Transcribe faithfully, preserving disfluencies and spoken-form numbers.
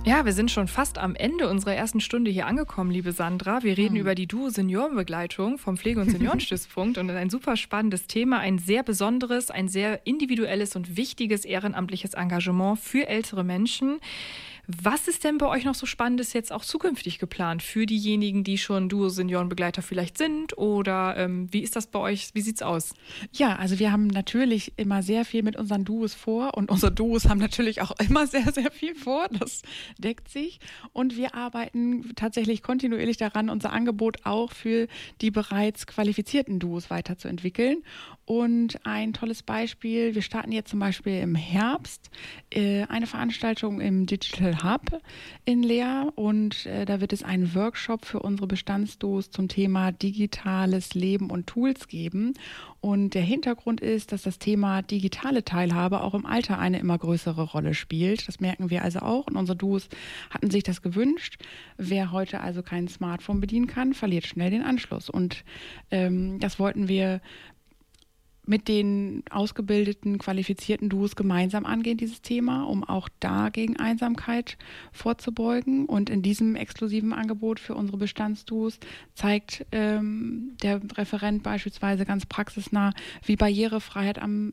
Ja, wir sind schon fast am Ende unserer ersten Stunde hier angekommen, liebe Sandra. Wir reden Mhm. über die Duo-Seniorenbegleitung vom Pflege- und Seniorenstützpunkt und ein super spannendes Thema, ein sehr besonderes, ein sehr individuelles und wichtiges ehrenamtliches Engagement für ältere Menschen. Was ist denn bei euch noch so Spannendes jetzt auch zukünftig geplant für diejenigen, die schon Duo-Seniorenbegleiter vielleicht sind? Oder ähm, wie ist das bei euch? Wie sieht's aus? Ja, also wir haben natürlich immer sehr viel mit unseren Duos vor und unsere Duos haben natürlich auch immer sehr, sehr viel vor. Das deckt sich. Und wir arbeiten tatsächlich kontinuierlich daran, unser Angebot auch für die bereits qualifizierten Duos weiterzuentwickeln. Und ein tolles Beispiel, wir starten jetzt zum Beispiel im Herbst äh, eine Veranstaltung im Digital Hub in Leer und äh, da wird es einen Workshop für unsere Bestandsduos zum Thema digitales Leben und Tools geben. Und der Hintergrund ist, dass das Thema digitale Teilhabe auch im Alter eine immer größere Rolle spielt. Das merken wir also auch und unsere Duos hatten sich das gewünscht. Wer heute also kein Smartphone bedienen kann, verliert schnell den Anschluss. Und ähm, das wollten wir mit den ausgebildeten, qualifizierten Duos gemeinsam angehen, dieses Thema, um auch da gegen Einsamkeit vorzubeugen. Und in diesem exklusiven Angebot für unsere Bestandsduos zeigt ähm, der Referent beispielsweise ganz praxisnah, wie Barrierefreiheit am